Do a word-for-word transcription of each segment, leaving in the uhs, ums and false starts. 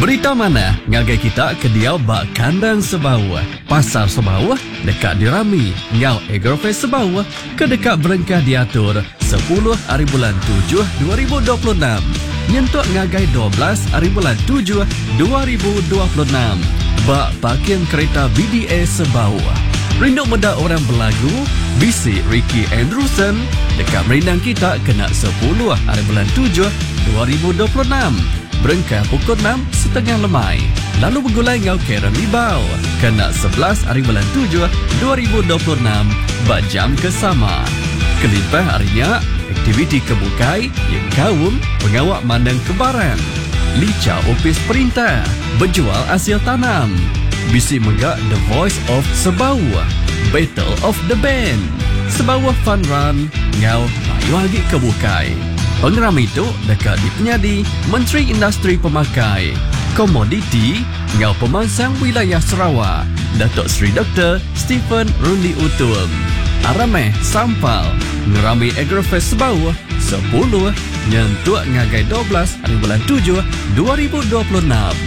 Berita mana ngagai kita ke dia bak kandang Sebau, pasar Sebau dekat dirami ngau Agrofest Sebau ke dekat berengkah diatur sepuluh hari bulan tujuh dua ribu dua puluh enam nyentuk ngagai dua belas hari bulan tujuh dua ribu dua puluh enam bak parking kereta B D A Sebau. Rindu muda orang berlagu bisi Ricky Andrewson dekat merindang kita kena sepuluh hari bulan tujuh dua ribu dua puluh enam berengkah pukul enam setengah lemai. Lalu bergulai ngau Karen Libau kena sebelas hari bulan tujuh dua ribu dua puluh enam bak jam kesama. Kelimpah harinya aktiviti kebukai yang kaum pengawak mandang kebaran, lica opis perintah, berjual hasil tanam, bisi megak The Voice of Sebau, Battle of the Band, Sebau Fun Run, ngau mayu lagi kebukai. Pengeram itu dekat di penyadi Menteri Industri Pemakai, Komoditi, ngau pemansang wilayah Sarawak, Datuk Seri Doktor Stephen Rundi Utum. Arameh Sampal, ngerami Agrofest Sebau, sepuluh nyentuk ngagai dua belas hari bulan tujuh dua ribu dua puluh enam.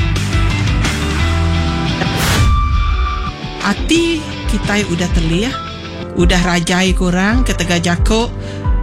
Hati kita udah terliah, udah rajai kurang ke Tegak Jakok,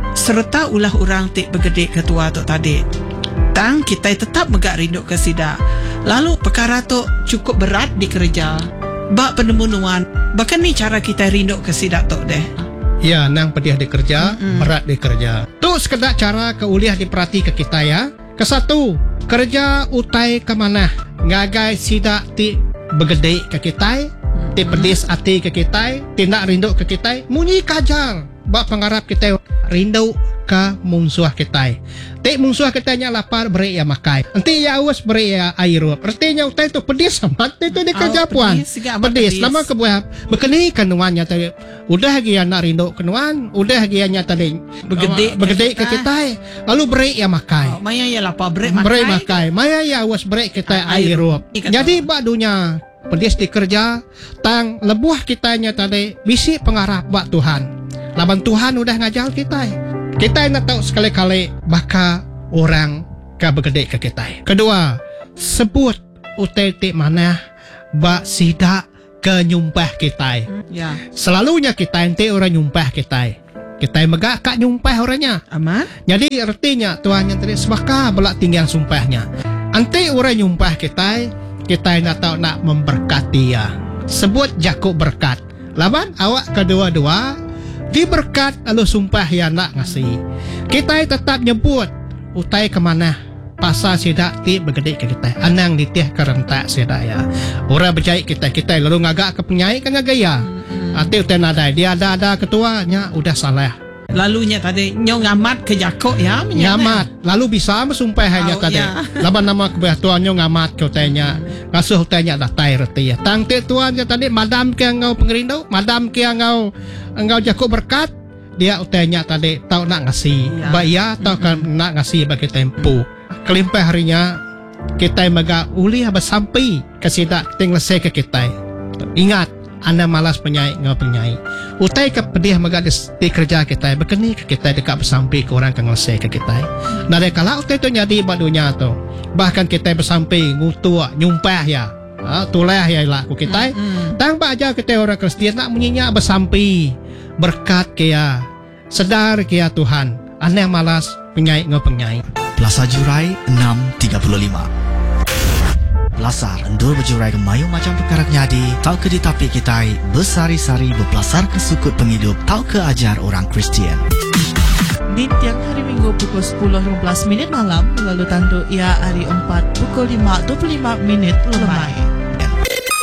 serta ulah orang tik bergedik ketua tu tadi. Tang kita tetap megak rindu ke sidak. Lalu perkara tu cukup berat di kerja. Bak penemuan, bahkan ni cara kita rindu ke sidak tu deh. Ya, nang pedih di kerja, Mm-mm. berat di kerja. Tu sekedar cara keuliah diperhati ke kita ya. Kesatu, kerja utai ke mana? Ngagai sidak ti bergedik ke kita, ti pedis hati ke kita, tindak rindu ke kita, munyi kajar. Bak pengharap kita rindu ke musuh kita. Ti musuh kita nya lapar beri ya makai. Nanti ya awas beri ya air. Artinya utai tu pedis amat tu di kerja Oh, puan. pedis, juga amat Pedis. pedis. Lama kebuah berkeni kenuannya tadi. Udah lagi nak rindu kenuan, udah lagi nya tadi Bergedik ke bergedik ke kita. kita. Lalu beri ya makai. Oh, maya ya lapar break makai. Beri makai. Maya ya awas beri kita Air. air. Ikat Jadi tahu. bak dunia pedis di kerja, tang lebuah kitanya tadi bisi pengharap bak Tuhan. Laban Tuhan udah ngajar kita. Kita nak tahu sekali-kali baka orang ke bergedik ke kita. Kedua, sebut utai ti mana bak sidak ke nyumpah kita. Ya, Selalunya kita ente orang nyumpah kita. Kita megak kak nyumpah orangnya. aman. Jadi artinya Tuhan yang tadi sebaka belak tinggal sumpahnya. Ante orang nyumpah kita, kita nak tahu nak memberkati ya. Sebut Jakub berkat. Laban awak kedua-dua diberkat lalu sumpah ya nak ngasih. Kita tetap nyebut utai kemana pasal sidak ti bergedik ke kita. Anang ditih kerentak sidak ya. Orang berjahit kita kita lalu ngagak ke penyai kan ngagaya. Ati utai nadai dia ada ada ketuanya udah salah. Lalunya tadi nyong ngamat ke Jakok ya, Ngamat. Lalu bisa mesumpah hanya Oh, tadi. ya. Laban nama kebetulannya ngamat ke utainya. Ngasuh utainya dah tai reti ya. Tang te tuannya tadi madam ke ngau pengerindau, madam ke ngau ngau Jakub berkat. Dia utainya tadi tahu nak ngasih. Ya. Ba ya tahu kan nak ngasih bagi tempo. Kelimpah harinya kita mega uli habis sampai ke sidak tenglese ke kita. Ingat anda malas penyai ngau penyai. Utai ke pedih mega di, di kerja kita berkeni ke kita dekat bersampai ke orang ke ngelesai ke kita. Nah dari kalau utai tu jadi badunya tu. Bahkan kita bersampai ngutua nyumpah ya. Ha, tulah ya lah ku kita. Mm-mm. Tang ba aja kita orang Kristian nak menyinya bersampai berkat kia sedar kia Tuhan. Anda malas penyai ngau penyai. Plaza Jurai enam tiga puluh lima. Lasar endur berjurai ke mayu macam perkara nyadi. Tau ke di tapi kita bersari-sari berpelasar ke sukut penghidup. Tau ke ajar orang Kristian. Di tiang hari Minggu pukul sepuluh lima belas minit malam, lalu tanduk ia hari empat pukul lima dua puluh lima minit lemai.